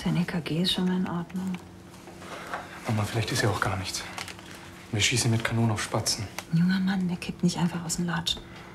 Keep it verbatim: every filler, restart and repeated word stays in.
Dein E K G ist schon mal in Ordnung. Mama, vielleicht ist ja auch gar nichts. Wir schießen mit Kanonen auf Spatzen. Ein junger Mann, der kippt nicht einfach aus dem Latschen.